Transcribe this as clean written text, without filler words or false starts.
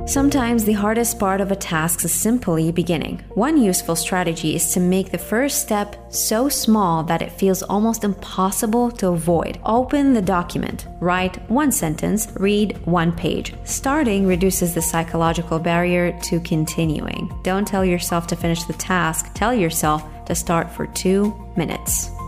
Sometimes the hardest part of a task is simply beginning. One useful strategy is to make the first step so small that it feels almost impossible to avoid. Open the document, write one sentence, read one page. Starting reduces the psychological barrier to continuing. Don't tell yourself to finish the task, tell yourself to start for 2 minutes.